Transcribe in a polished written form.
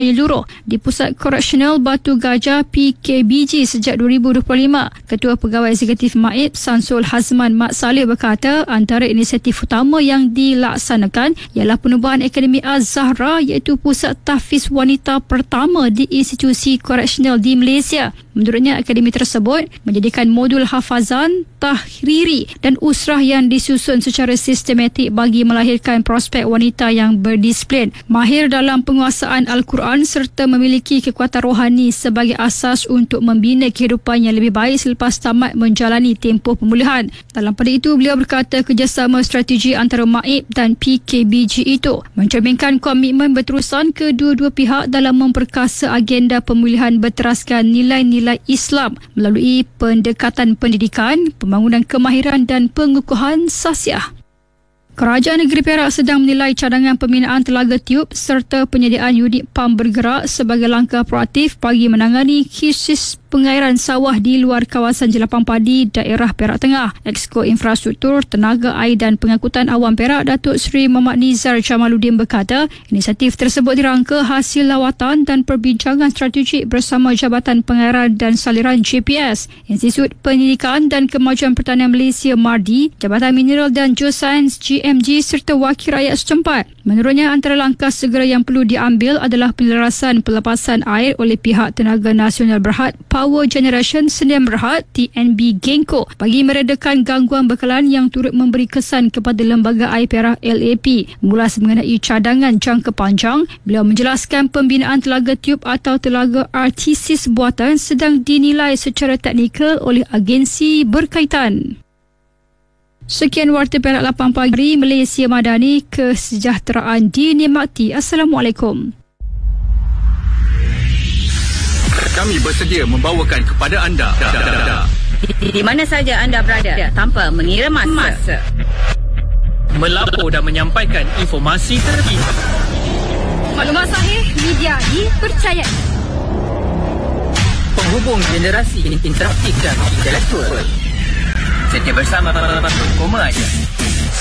Luruh di Pusat Koreksional Batu Gajah PKBG sejak 2025. Ketua Pegawai Eksekutif MAIP Samsul Hazman Mat Saleh berkata antara inisiatif utama yang dilaksanakan ialah penubuhan Akademi Az-Zahra iaitu pusat tahfiz wanita pertama di institusi koreksional di Malaysia. Menurutnya, akademi tersebut menjadikan modul hafazan, tahriri dan usrah yang disusun secara sistematik bagi melahirkan prospek wanita yang berdisiplin, mahir dalam penguasaan Al-Quran serta memiliki kekuatan rohani sebagai asas untuk membina kehidupan yang lebih baik selepas tamat menjalani tempoh pemulihan. Dalam pada itu, beliau berkata kerjasama strategi antara MAIP dan PKBG itu mencerminkan komitmen berterusan kedua-dua pihak dalam memperkasa agenda pemulihan berteraskan nilai-nilai Islam melalui pendekatan pendidikan, pembangunan kemahiran dan pengukuhan sasiah. Kerajaan Negeri Perak sedang menilai cadangan pembinaan telaga tiup serta penyediaan unit pam bergerak sebagai langkah proaktif bagi menangani krisis pengairan sawah di luar kawasan jelapan padi daerah Perak Tengah. Exco Infrastruktur, Tenaga Air dan Pengangkutan Awam Perak Datuk Seri Muhammad Nizar Jamaluddin berkata, inisiatif tersebut dirangka hasil lawatan dan perbincangan strategik bersama Jabatan Pengairan dan Saliran GPS, Institut Pendidikan dan Kemajuan Pertanian Malaysia MARDI, Jabatan Mineral dan Geosains GMG serta wakil rakyat setempat. Menurutnya, antara langkah segera yang perlu diambil adalah penyelarasan pelepasan air oleh pihak Tenaga Nasional Berhad Power Generation Sdn Berhad TNB Genco bagi meredakan gangguan bekalan yang turut memberi kesan kepada Lembaga Air Perak LAP. Mengulas mengenai cadangan jangka panjang, beliau menjelaskan pembinaan telaga tiup atau telaga RTC buatan sedang dinilai secara teknikal oleh agensi berkaitan. Sekian Warta Perak 8 pagi, Malaysia Madani, kesejahteraan dinikmati. Assalamualaikum. Kami bersedia membawakan kepada anda di mana saja anda berada tanpa mengira masa. Melapor dan menyampaikan informasi terkini. Maklumat sahih, media dipercayai. Penghubung generasi interaktif dan intelektual. Setia bersama Koma aja.